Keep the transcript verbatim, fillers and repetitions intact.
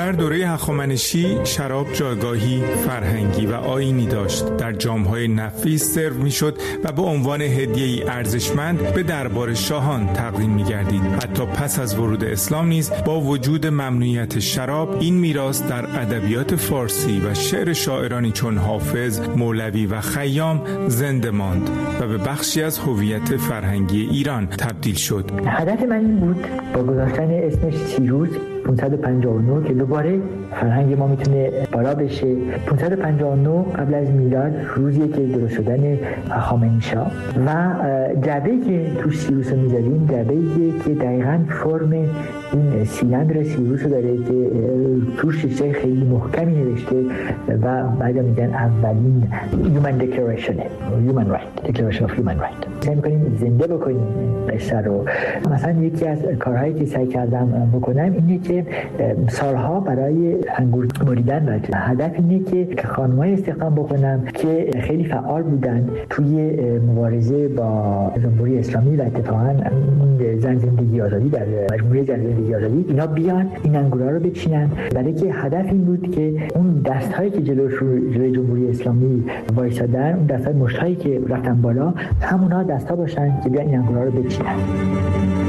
در دوره هخامنشی شراب جایگاهی فرهنگی و آیینی داشت. در جام‌های نفیس سرو می‌شد و به عنوان هدیه‌ای ارزشمند به دربار شاهان تقدیم می‌گردید. حتی پس از ورود اسلام نیز با وجود ممنوعیت شراب، این میراث در ادبیات فارسی و شعر شاعرانی چون حافظ، مولوی و خیام زنده ماند و به بخشی از هویت فرهنگی ایران تبدیل شد. هدف من این بود با گذاشتن اسمش سیروس پانصد و پنجاه و نه که دوباره فرهنگ ما میتونه بالا بشه. پانصد و پنجاه و نه قبل از میلاد روزیه که درست شدن هخامنشی‌ها و جعبه‌ای که توش سیروس رو می‌ذاریم جعبه‌ایه که دقیقاً فرم این سیلندر سیروس رو داره که توش چیزای خیلی محکمی نوشته و بعدا میگن اولین human declaration human right declaration of human right. سعی می‌کنیم زنده بکنیم قصه رو. مثلا یکی از کارهایی که سعی کردم بکنم اینه که سالها برای انگور بریدن و هدف اینه که خانم‌های استخدام بکنم که خیلی فعال بودن توی مبارزه با جمهوری اسلامی و اتفاقاً زن زندگی آزادی در مجموعه زن زندگی آزادی اینا بیان این انگورا رو بچینن، برای که هدف این بود که اون دست‌هایی که جلوش جلوی جمهوری اسلامی وایسادن، اون دست‌های مشتایی که رفتن بالا، همونها دست‌ها باشن که بیان این انگورا رو بچینن.